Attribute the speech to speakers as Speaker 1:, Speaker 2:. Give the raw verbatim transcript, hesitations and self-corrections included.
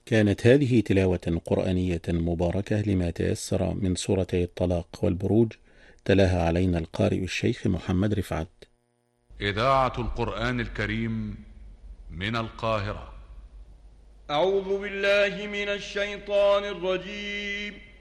Speaker 1: كانت هذه تلاوة قرآنية مباركة لما تيسر من سورتي الطلاق والبروج، تلاها علينا القارئ الشيخ محمد رفعت.
Speaker 2: إذاعة القرآن الكريم من القاهرة.
Speaker 3: أعوذ بالله من الشيطان الرجيم.